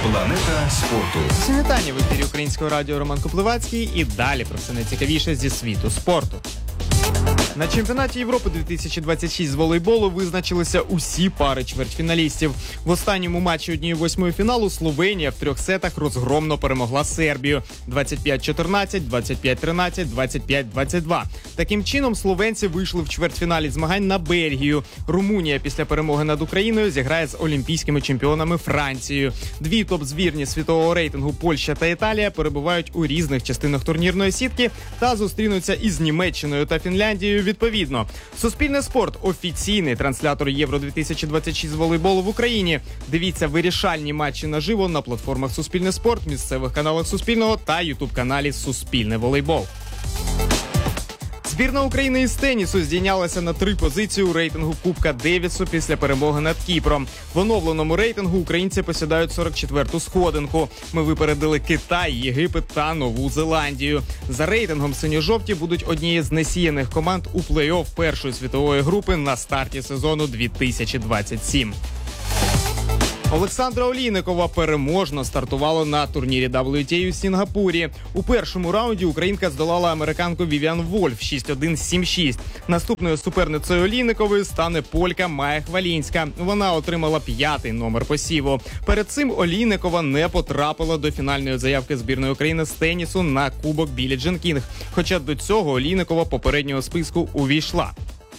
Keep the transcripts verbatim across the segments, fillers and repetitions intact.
Планета спорту. Всім вітання, в ефірі Українського радіо Роман Коплевацький і далі про все найцікавіше зі світу спорту. На чемпіонаті Європи дві тисячі двадцять шість з волейболу визначилися усі пари чвертьфіналістів. В останньому матчі однієї восьмої фіналу Словенія в трьох сетах розгромно перемогла Сербію двадцять п'ять чотирнадцять, двадцять п'ять тринадцять, двадцять п'ять двадцять два. Таким чином, словенці вийшли в чвертьфіналі змагань на Бельгію. Румунія після перемоги над Україною зіграє з олімпійськими чемпіонами Францією. Дві топ-збірні світового рейтингу Польща та Італія перебувають у різних частинах турнірної сітки та зустрінуться із Німеччиною та Фінляндією відповідно. Суспільне спорт – офіційний транслятор Євро дві тисячі двадцять шість з волейболу в Україні. Дивіться вирішальні матчі наживо на платформах Суспільне спорт, місцевих каналах Суспільного та ютуб-каналі Суспільне волейбол. Збірна України із тенісу здійнялася на три позиції у рейтингу Кубка Девісу після перемоги над Кіпром. В оновленому рейтингу українці посідають сорок четверту сходинку. Ми випередили Китай, Єгипет та Нову Зеландію. За рейтингом синьо-жовті будуть однією з несіяних команд у плей-офф першої світової групи на старті сезону дві тисячі двадцять сім. Олександра Олійникова переможно стартувала на турнірі дабл ю ті ей у Сінгапурі. У першому раунді українка здолала американку Вівіан Вольф шість один сім шість. Наступною суперницею Олійникової стане полька Майя Хвалінська. Вона отримала п'ятий номер посіву. Перед цим Олійникова не потрапила до фінальної заявки збірної України з тенісу на Кубок Біллі Джін Кінг. Хоча до цього Олійникова попереднього списку увійшла.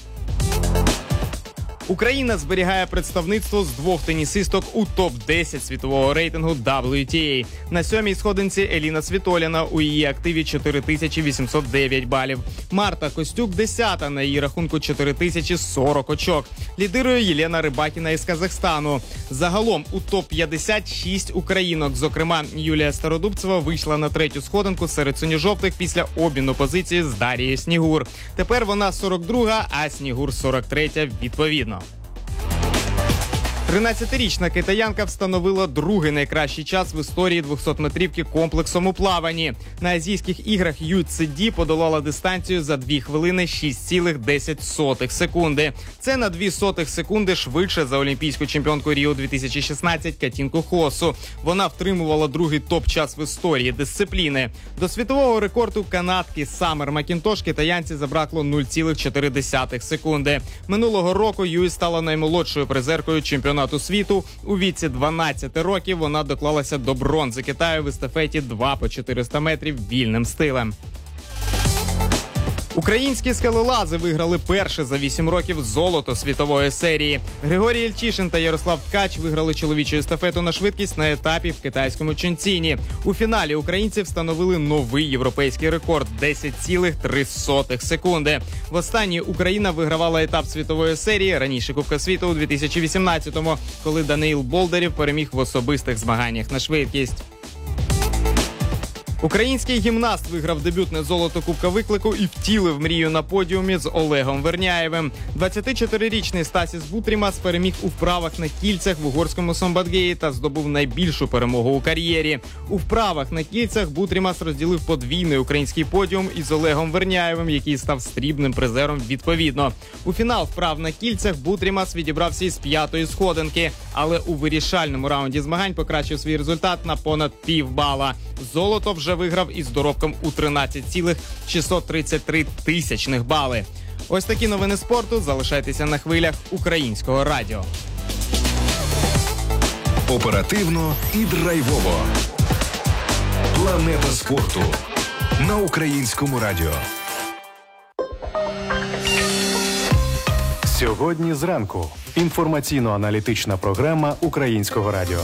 Україна зберігає представництво з двох тенісисток у топ десять світового рейтингу дабл ю ті ей. На сьомій сходинці Еліна Світоліна, у її активі чотири тисячі вісімсот дев'ять балів. Марта Костюк десята, на її рахунку чотири тисячі сорок очок. Лідирує Єлена Рибакіна із Казахстану. Загалом у топ п'ятдесят шість українок, зокрема Юлія Стародубцева, вийшла на третю сходинку серед синьо-жовтих після обміну позиції з Дарією Снігур. Тепер вона сорок друга, а Снігур сорок третя відповідно. тринадцятирічна китаянка встановила другий найкращий час в історії двохсотметрівки комплексом у плаванні. На Азійських іграх Ю Ци Ді подолала дистанцію за дві хвилини шість цілих десять сотих секунди. Це на дві сотих секунди швидше за олімпійську чемпіонку Ріо дві тисячі шістнадцять Катінку Хосу. Вона втримувала другий топ-час в історії дисципліни. До світового рекорду канадки Самер Макінтош китаянці забракло нуль цілих чотири десятих секунди. Минулого року Юй стала наймолодшою призеркою чемпіонату світу. У віці дванадцяти років вона доклалася до бронзи Китаю в естафеті два по чотириста метрів вільним стилем. Українські скелелази виграли перше за вісім років золото світової серії. Григорій Ільчишин та Ярослав Ткач виграли чоловічу естафету на швидкість на етапі в китайському Чунціні. У фіналі українці встановили новий європейський рекорд – десять цілих три сотих секунди. Востаннє Україна вигравала етап світової серії, раніше Кубка світу у дві тисячі вісімнадцятому, коли Даниїл Болдерів переміг в особистих змаганнях на швидкість. Український гімнаст виграв дебютне золото Кубка виклику і втілив мрію на подіумі з Олегом Верняєвим. двадцятичотирирічний Стасіс Бутрімас переміг у вправах на кільцях в угорському Сомбатгеї та здобув найбільшу перемогу у кар'єрі. У вправах на кільцях Бутрімас розділив подвійний український подіум із Олегом Верняєвим, який став срібним призером відповідно. У фінал вправ на кільцях Бутрімас відібрався із п'ятої сходинки, але у вирішальному раунді змагань покращив свій результат на понад півбала. Золото вже виграв із доробком у тринадцять цілих шістсот тридцять три тисячних бали. Ось такі новини спорту. Залишайтеся на хвилях Українського радіо. Оперативно і драйвово. Планета спорту на Українському радіо. Сьогодні зранку. Інформаційно-аналітична програма Українського радіо.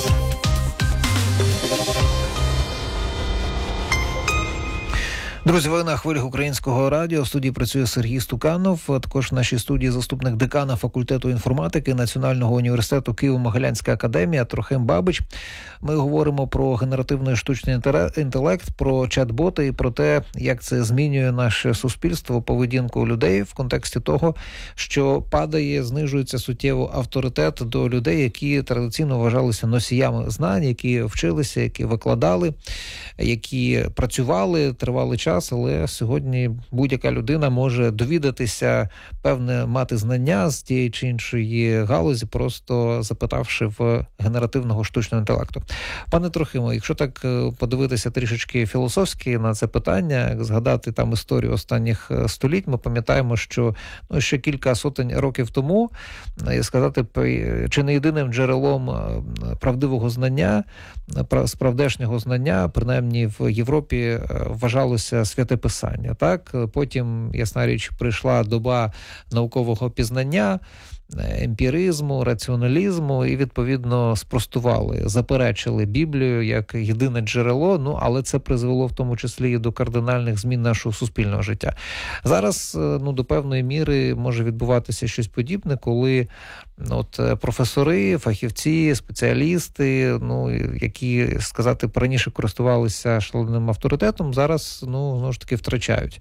Друзі, ви на хвилях Українського радіо. В студії працює Сергій Стуканов. Також в нашій студії заступник декана факультету інформатики Національного університету Києво-Могилянська академія Трохим Бабич. Ми говоримо про генеративний штучний інтелект, про чат-боти і про те, як це змінює наше суспільство, поведінку людей в контексті того, що падає, знижується суттєво авторитет до людей, які традиційно вважалися носіями знань, які вчилися, які викладали, які працювали тривалий час час, але сьогодні будь-яка людина може довідатися, певне, мати знання з тієї чи іншої галузі, просто запитавши в генеративного штучного інтелекту. Пане Трохимо, якщо так подивитися трішечки філософськи на це питання, згадати там історію останніх століть, ми пам'ятаємо, що ну, ще кілька сотень років тому, сказати, чи не єдиним джерелом правдивого знання, справдешнього знання, принаймні в Європі, вважалося Святе Писання. Так? Потім, ясна річ, прийшла доба наукового пізнання, емпіризму, раціоналізму і, відповідно, спростували, заперечили Біблію як єдине джерело, ну, але це призвело в тому числі і до кардинальних змін нашого суспільного життя. Зараз, ну, до певної міри може відбуватися щось подібне, коли от професори, фахівці, спеціалісти, ну, які, сказати, раніше користувалися шаленим авторитетом, зараз, ну, знову ж таки, втрачають.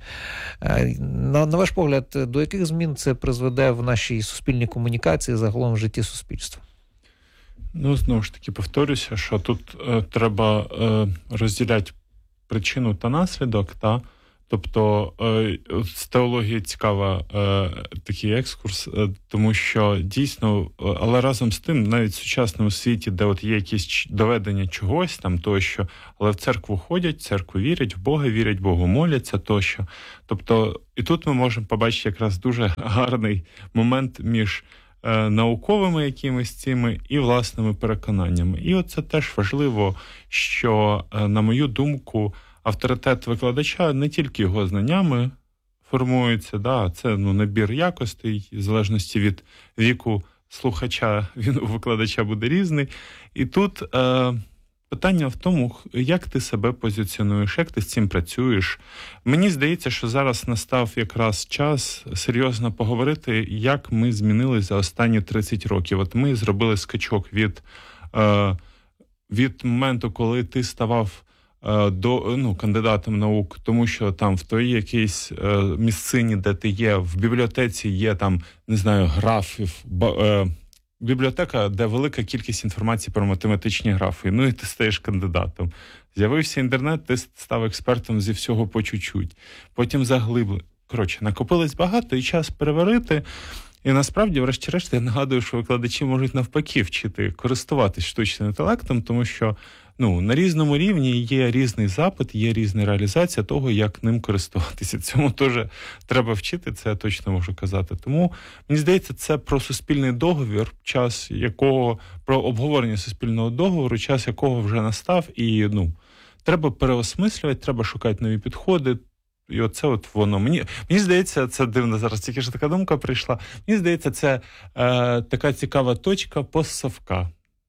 На, на ваш погляд, до яких змін це призведе в нашій суспільній комунікації, загалом в житті суспільства? Ну, знову ж таки, повторюся, що тут е, треба е, розділяти причину та наслідок, та? Тобто е, з теології цікава е, такий екскурс, е, тому що дійсно, але разом з тим, навіть в сучасному світі, де от є якісь доведення чогось там тощо, але в церкву ходять, в церкву вірять, в Бога вірять, Богу моляться тощо. Тобто і тут ми можемо побачити якраз дуже гарний момент між е, науковими якимись цими і власними переконаннями. І от це теж важливо, що, е, на мою думку, авторитет викладача не тільки його знаннями формується, да, це ну, набір якостей, в залежності від віку слухача, він у викладача буде різний. І тут е, питання в тому, як ти себе позиціонуєш, як ти з цим працюєш. Мені здається, що зараз настав якраз час серйозно поговорити, як ми змінилися за останні тридцять років. От ми зробили скачок від, е, від моменту, коли ти ставав до ну, кандидатом наук, тому що там в той якійсь е, місцині, де ти є, в бібліотеці є там, не знаю, графів, ба, е, бібліотека, де велика кількість інформації про математичні графи, ну і ти стаєш кандидатом. З'явився інтернет, ти став експертом зі всього по чуть-чуть. Потім заглибли. Коротше, накопилось багато і час переварити. І насправді, врешті-решт, я нагадую, що викладачі можуть навпаки вчити користуватись штучним інтелектом, тому що ну, на різному рівні є різний запит, є різна реалізація того, як ним користуватися. Цьому теж треба вчити, це я точно можу казати. Тому, мені здається, це про суспільний договір, час якого, про обговорення суспільного договору, час якого вже настав, і, ну, треба переосмислювати, треба шукати нові підходи. І оце от воно. Мені, мені здається, це дивно зараз, тільки ж така думка прийшла. Мені здається, це е, така цікава точка постсовка.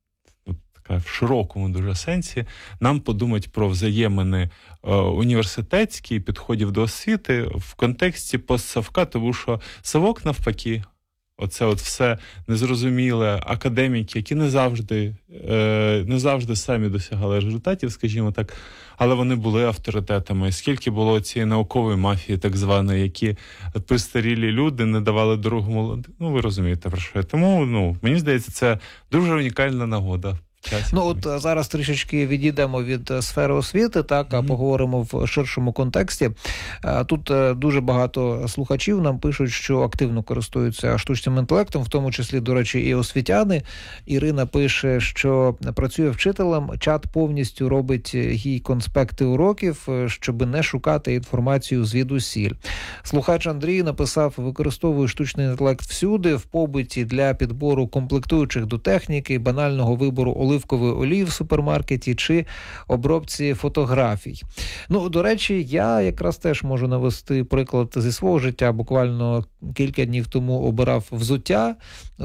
От така в широкому дуже сенсі. Нам подумати про взаємини е, університетські, підходів до освіти в контексті постсовка, тому що совок навпаки, оце от все незрозуміле, академіки, які не завжди, е, не завжди самі досягали результатів, скажімо так, але вони були авторитетами. Скільки було цієї наукової мафії, так званої, які пристарілі люди не давали дорогу молодим. Ну, ви розумієте, про що я. Тому, ну, мені здається, це дуже унікальна нагода. Ну, от зараз трішечки відійдемо від сфери освіти, так, а mm-hmm. поговоримо в ширшому контексті. Тут дуже багато слухачів нам пишуть, що активно користуються штучним інтелектом, в тому числі, до речі, і освітяни. Ірина пише, що працює вчителем, чат повністю робить їй конспекти уроків, щоб не шукати інформацію звідусіль. Слухач Андрій написав, використовую штучний інтелект всюди, в побуті для підбору комплектуючих до техніки, банального вибору оливкової олії в супермаркеті чи обробці фотографій. Ну, до речі, я якраз теж можу навести приклад зі свого життя. Буквально кілька днів тому обирав взуття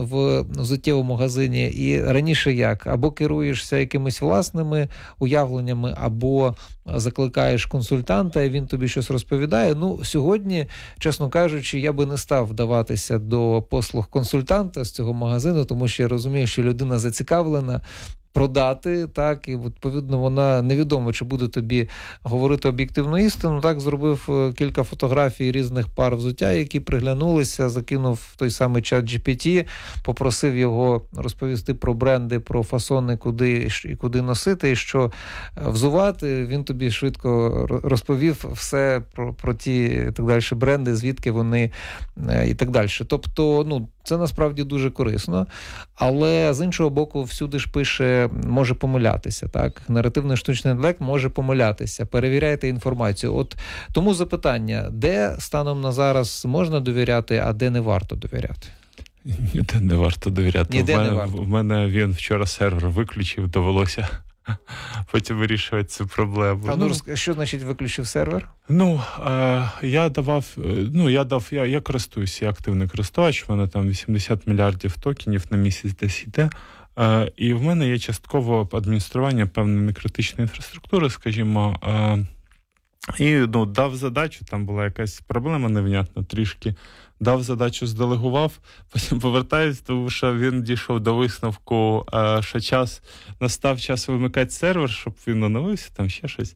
в взуттєвому магазині. І раніше як? Або керуєшся якимись власними уявленнями, або закликаєш консультанта, і він тобі щось розповідає. Ну, сьогодні, чесно кажучи, я би не став вдаватися до послуг консультанта з цього магазину, тому що я розумію, що людина зацікавлена, продати, так, і відповідно вона невідомо, чи буде тобі говорити об'єктивну істину. Так, зробив кілька фотографій різних пар взуття, які приглянулися, закинув в той самий чат джі пі ті, попросив його розповісти про бренди, про фасони, куди і куди носити, і що взувати. Він тобі швидко розповів все про, про ті і так далі бренди, звідки вони і так далі. Тобто, ну, це насправді дуже корисно, але з іншого боку, всюди ж пише, може помилятися, так? Генеративний штучний інтелект може помилятися. Перевіряйте інформацію. От тому запитання, де станом на зараз можна довіряти, а де не варто довіряти? Ніде не варто довіряти. Ніде в мене, не варто. В мене він вчора сервер виключив, довелося потім вирішувати цю проблему. А ну, ну що значить виключив сервер? Ну, е, я давав, ну, я дав, я, я користуюся, я активний користувач, в мене там вісімдесят мільярдів токенів на місяць десь йде, е, і в мене є частково адміністрування певної критичної інфраструктури, скажімо, е, і, ну, дав задачу, там була якась проблема невнятна трішки, дав задачу, зделегував, потім повертаюсь, тому що він дійшов до висновку, що час, настав час вимикати сервер, щоб він оновився, там ще щось.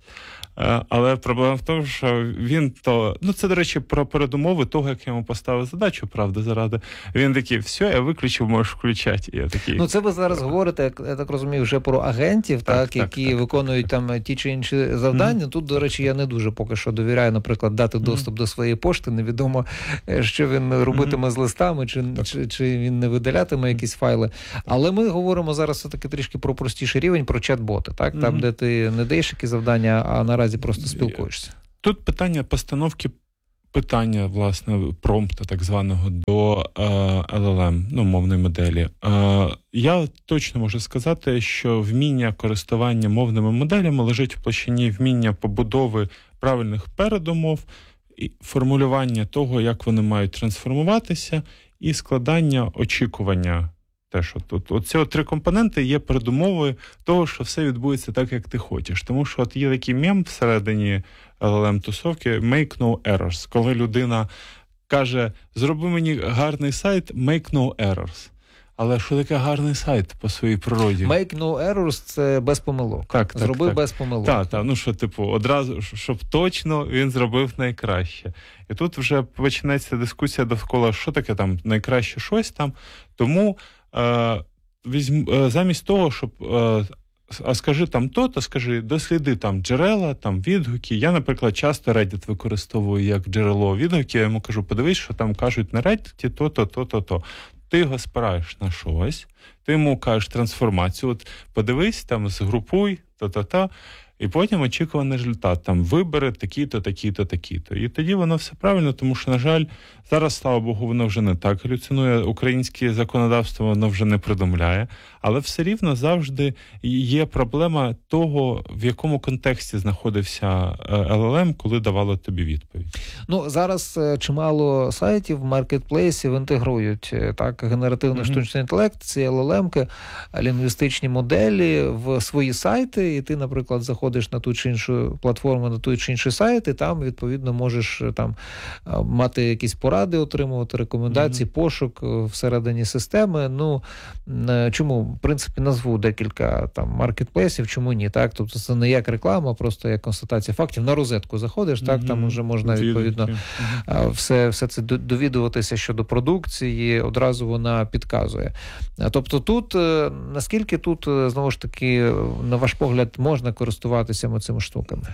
Але проблема в тому, що він то... Ну, це, до речі, про передумови того, як я йому поставив задачу, правда, заради. Він такий, все, я виключив, можеш включати. І я такий... Ну, це ви зараз говорите, я так розумію, вже про агентів, так, так, які так, виконують так. там ті чи інші завдання. Mm-hmm. Тут, до речі, я не дуже поки що довіряю, наприклад, дати доступ mm-hmm. до своєї пошти. Невідомо, що він робитиме mm-hmm. з листами, чи, чи, чи він не видалятиме якісь файли. Але ми говоримо зараз все-таки трішки про простіший рівень, про чат-боти, так? Там, mm-hmm. де ти не даєш які завдання, а наразі просто спілкуєшся. Тут питання постановки питання, власне, промпта так званого до е, ел ел ем, ну, мовної моделі. Е, я точно можу сказати, що вміння користування мовними моделями лежить в площині вміння побудови правильних передумов, і формулювання того, як вони мають трансформуватися, і складання очікування. Те, що тут. Оці от три компоненти є передумовою того, що все відбудеться так, як ти хочеш. Тому що от є такий мем всередині ел ел ем-тусовки «make no errors», коли людина каже, зроби мені гарний сайт, make no errors. Але що таке гарний сайт по своїй природі? Make no errors – це без помилок. Так, так, зроби так. без помилок. Так, так, ну що, типу, одразу, щоб точно він зробив найкраще. І тут вже починається дискусія довкола, що таке там найкраще щось там. Тому е, візьм, е, замість того, щоб... Е, а скажи там то, то скажи, досліди там джерела, там відгуки. Я, наприклад, часто Reddit використовую як джерело відгуків. Я йому кажу, подивись, що там кажуть на Reddit то-то, то-то, то. Ти його спираєш на щось, ти йому кажеш трансформацію, от подивись, там, згрупуй, то-то-то, і потім очікуваний результат, там, вибери такі-то, такі-то, такі-то. І тоді воно все правильно, тому що, на жаль, зараз, слава Богу, воно вже не так галюцинує, українське законодавство воно вже не придумляє, але все рівно завжди є проблема того, в якому контексті знаходився ел ел ем, коли давало тобі відповідь. Ну, зараз чимало сайтів, маркетплейсів інтегрують так, генеративний mm-hmm. штучний інтелект, ці ел ел ем-ки, лінгвістичні моделі в свої сайти, і ти, наприклад, заходиш на ту чи іншу платформу, на той чи інший сайт, і там, відповідно, можеш там мати якісь поради, отримувати рекомендації, mm-hmm. пошук всередині системи. Ну, чому? В принципі, назву декілька там маркетплейсів, чому ні, так? Тобто це не як реклама, просто як констатація фактів. На розетку заходиш, mm-hmm. так, там вже можна, відповідно, mm-hmm. все, все це довідуватися щодо продукції, одразу вона підказує. Тобто тут, наскільки тут, знову ж таки, на ваш погляд, можна користуватися цими штуками?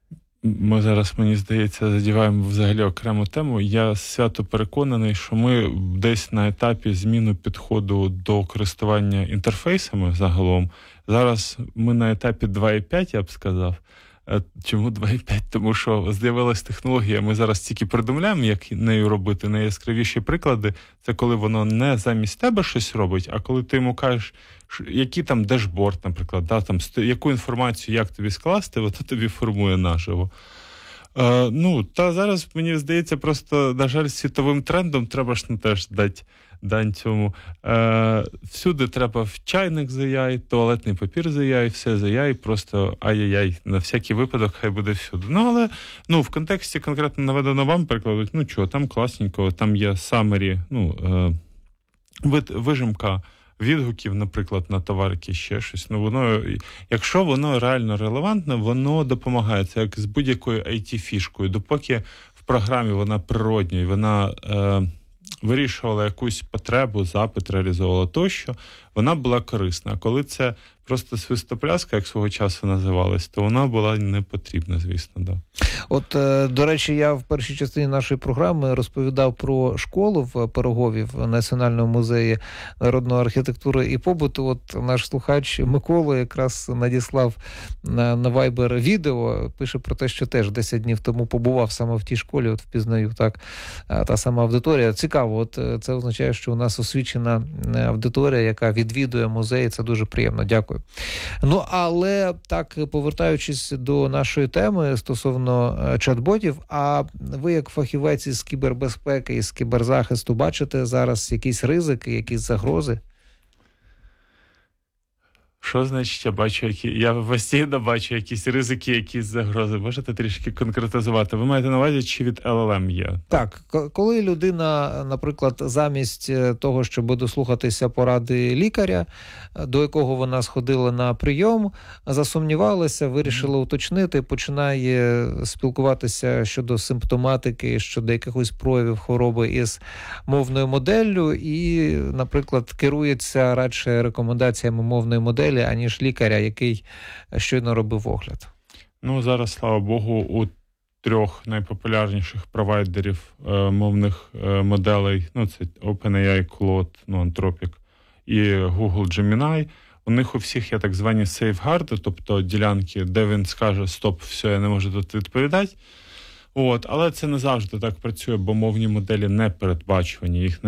Ми зараз, мені здається, задіваємо взагалі окрему тему. Я свято переконаний, що ми десь на етапі зміни підходу до користування інтерфейсами загалом. Зараз ми на етапі два і п'ять, я б сказав. Чому два і п'ять? Тому що з'явилась технологія, ми зараз тільки придумляємо, як нею робити. Найяскравіші приклади – це коли воно не замість тебе щось робить, а коли ти йому кажеш, який там дешборд, наприклад, да, там, яку інформацію, як тобі скласти, воно тобі формує наживо. Е, ну, та зараз, мені здається, просто, на жаль, світовим трендом треба ж не теж дати дань цьому. Е, всюди треба в чайник за яй, туалетний папір за яй, все за яй, просто ай-яй-яй, на всякий випадок хай буде всюди. Ну, але ну, в контексті конкретно наведено вам прикладуть, ну, чого, там класненько, там є summary, ну, е, вид, вижимка відгуків, наприклад, на товарки, ще щось. Ну, воно, якщо воно реально релевантне, воно допомагає. Це як з будь-якою ай ті-фішкою. Допоки в програмі вона природня, і вона е, вирішувала якусь потребу, запит реалізовувала тощо, вона була корисна. А коли це просто свистопляска, як свого часу називалась, то вона була не потрібна, звісно, да. От, до речі, я в першій частині нашої програми розповідав про школу в Пирогові в Національному музеї народної архітектури і побуту. От наш слухач Микола якраз надіслав на, на Viber відео, пише про те, що теж десять днів тому побував саме в тій школі, от впізнаю, так, та сама аудиторія. Цікаво, от це означає, що у нас освічена аудиторія, яка відвідує музей, це дуже приємно. Дякую. Ну, але так, повертаючись до нашої теми стосовно чат-ботів, а ви як фахівець із кібербезпеки, із кіберзахисту, бачите зараз якісь ризики, якісь загрози? Що значить, я бачу, які... я постійно бачу якісь ризики, якісь загрози. Можете трішки конкретизувати? Ви маєте на увазі, чи від ел ел ем є? Так, коли людина, наприклад, замість того, щоб дослухатися поради лікаря, до якого вона сходила на прийом, засумнівалася, вирішила уточнити, починає спілкуватися щодо симптоматики, щодо якихось проявів хвороби із мовною моделлю і, наприклад, керується радше рекомендаціями мовної моделі, аніж лікаря, який щойно робив огляд. Ну, зараз, слава Богу, у трьох найпопулярніших провайдерів е, мовних е, моделей, ну, це OpenAI, Claude, ну, Anthropic і Google Gemini, у них у всіх є так звані сейфгарди, тобто ділянки, де він скаже «стоп, все, я не можу тут відповідати». От, але це не завжди так працює, бо мовні моделі не передбачувані, їх